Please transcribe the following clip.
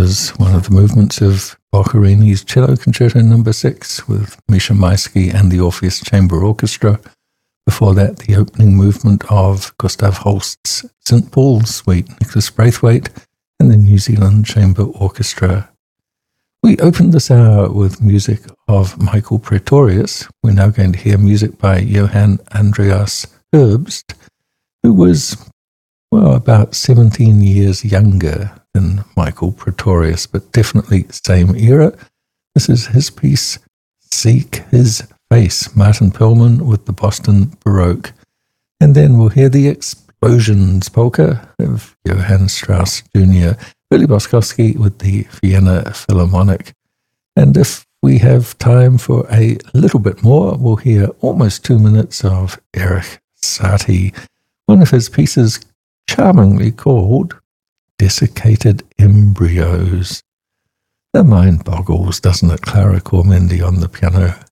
was one of the movements of Boccherini's Cello Concerto No. 6 with Misha Maisky and the Orpheus Chamber Orchestra. Before that, the opening movement of Gustav Holst's St. Paul's Suite, Nicholas Braithwaite, and the New Zealand Chamber Orchestra. We opened this hour with music of Michael Praetorius. We're now going to hear music by Johann Andreas Herbst, who was, about 17 years younger than Michael Praetorius, but definitely same era. This is his piece, Seek His Face, Martin Perlman with the Boston Baroque. And then we'll hear the Explosions polka of Johann Strauss Jr., Billy Boskovsky with the Vienna Philharmonic. And if we have time for a little bit more, we'll hear almost 2 minutes of Erik Satie, one of his pieces charmingly called Desiccated Embryos. The mind boggles, doesn't it? Clara Cormendi on the piano.